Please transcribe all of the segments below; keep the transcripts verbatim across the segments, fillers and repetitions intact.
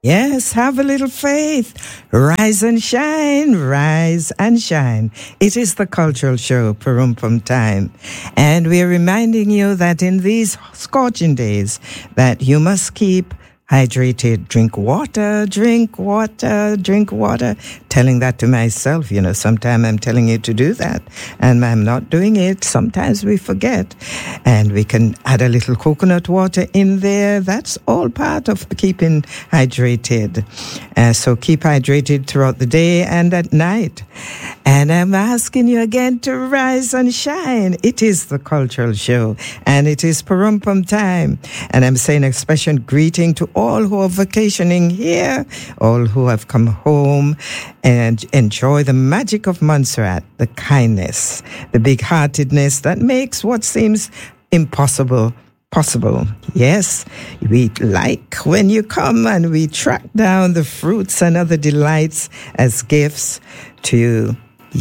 Yes, have a little faith. Rise and shine, rise and shine. It is the cultural show, Parumpum Time. And we're reminding you that in these scorching days that you must keep hydrated. Drink water, drink water, drink water. Telling that to myself, you know, sometimes I'm telling you to do that and I'm not doing it. Sometimes we forget, and we can add a little coconut water in there. That's all part of keeping hydrated. Uh, so keep hydrated throughout the day and at night. And I'm asking you again to rise and shine. It is the cultural show and it is Parumpum Time. And I'm saying a special greeting to all who are vacationing here, all who have come home, and enjoy the magic of Montserrat, the kindness, the big-heartedness that makes what seems impossible possible. Yes, we like when you come and we track down the fruits and other delights as gifts to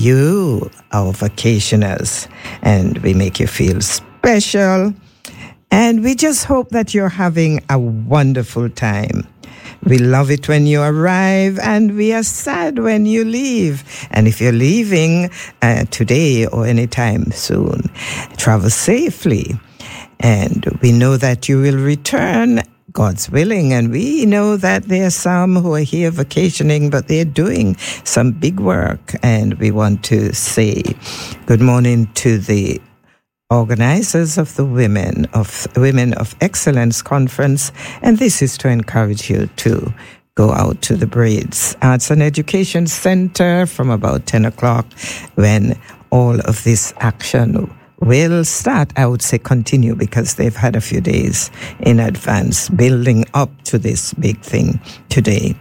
you, our vacationers, and we make you feel special. And we just hope that you're having a wonderful time. We love it when you arrive, and we are sad when you leave. And if you're leaving uh, today or anytime soon, travel safely. And we know that you will return, God's willing. And we know that there are some who are here vacationing, but they're doing some big work. And we want to say good morning to the organizers of the Women of Women of Excellence Conference, and this is to encourage you to go out to the Braids Arts and Education Center from about ten o'clock when all of this action will start. I would say continue, because they've had a few days in advance building up to this big thing today.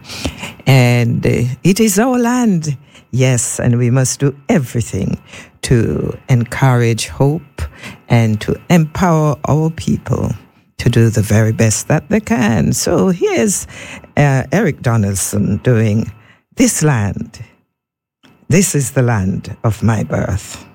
And uh, it is our land. Yes, and we must do everything to encourage hope and to empower our people to do the very best that they can. So here's uh, Eric Donaldson doing This Land. This is the land of my birth.